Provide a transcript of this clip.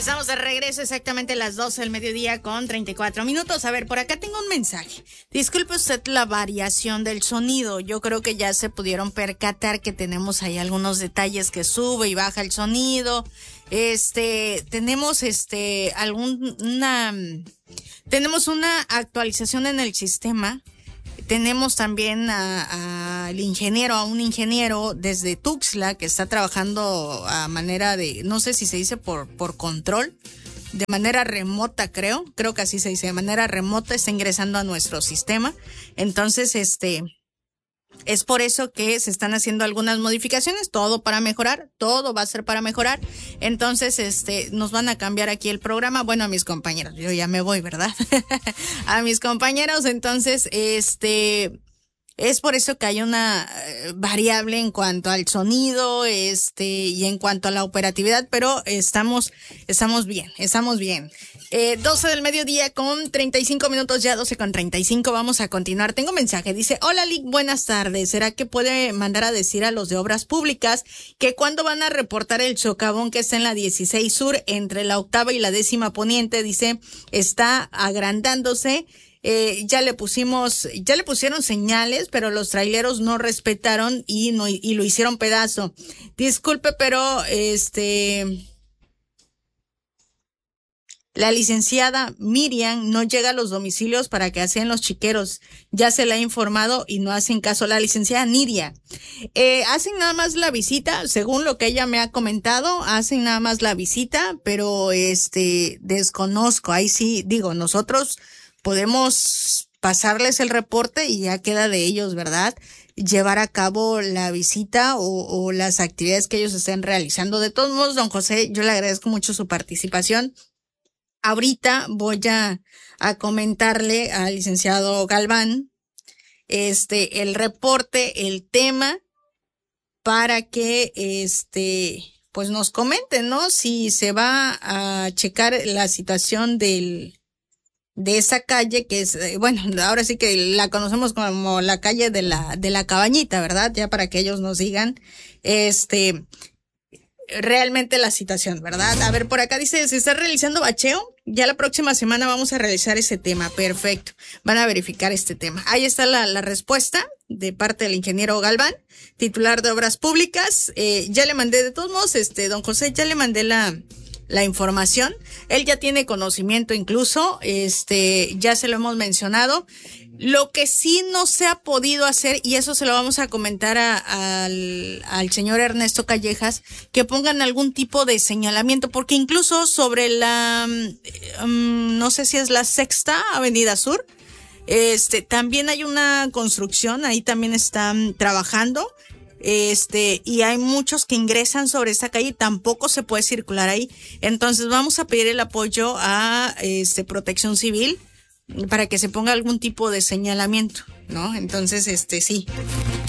Estamos de regreso exactamente a las 12 del mediodía con 34 minutos. A ver, por acá tengo un mensaje. Disculpe usted la variación del sonido. Yo creo que ya se pudieron percatar que tenemos ahí algunos detalles que sube y baja el sonido. Tenemos tenemos una actualización en el sistema. Tenemos también a un ingeniero desde Tuxtla que está trabajando a manera de, no sé si se dice por control, de manera remota creo que así se dice, de manera remota está ingresando a nuestro sistema. Entonces, es por eso que se están haciendo algunas modificaciones, todo para mejorar, todo va a ser para mejorar. Entonces, nos van a cambiar aquí el programa. Bueno, a mis compañeros, yo ya me voy, ¿verdad? A mis compañeros, entonces, es por eso que hay una variable en cuanto al sonido, y en cuanto a la operatividad, pero estamos bien. 12 del mediodía con 35 minutos, ya 12 con 35, vamos a continuar. Tengo mensaje, dice: hola Lick, buenas tardes. ¿Será que puede mandar a decir a los de Obras Públicas que cuándo van a reportar el socavón que está en la 16 Sur, entre la 8ª y la 10ª Poniente? Dice, está agrandándose. Ya le pusieron señales, pero los traileros no respetaron y lo hicieron pedazo. Disculpe, pero la licenciada Miriam no llega a los domicilios para que hacen los chiqueros. Ya se le ha informado y no hacen caso. La licenciada Nidia. Hacen nada más la visita, según lo que ella me ha comentado, hacen nada más la visita, pero desconozco. Ahí sí, digo, nosotros podemos pasarles el reporte y ya queda de ellos, ¿verdad? Llevar a cabo la visita o las actividades que ellos estén realizando. De todos modos, don José, yo le agradezco mucho su participación. Ahorita voy a comentarle al licenciado Galván el reporte, el tema, para que pues nos comente, ¿no? Si se va a checar la situación de esa calle que es, bueno, ahora sí que la conocemos como la calle de la Cabañita, ¿verdad? Ya para que ellos nos digan realmente la situación, ¿verdad? A ver, por acá dice, ¿se está realizando bacheo? Ya la próxima semana vamos a realizar ese tema. Perfecto. Van a verificar este tema. Ahí está la respuesta de parte del ingeniero Galván, titular de Obras Públicas. Ya le mandé, de todos modos, don José, ya le mandé la información. Él ya tiene conocimiento incluso, ya se lo hemos mencionado. Lo que sí no se ha podido hacer, y eso se lo vamos a comentar al señor Ernesto Callejas, que pongan algún tipo de señalamiento, porque incluso sobre no sé si es la 6ª Avenida Sur, también hay una construcción, ahí también están trabajando. Y hay muchos que ingresan sobre esta calle, tampoco se puede circular ahí. Entonces vamos a pedir el apoyo a Protección Civil para que se ponga algún tipo de señalamiento, ¿no? Entonces, sí.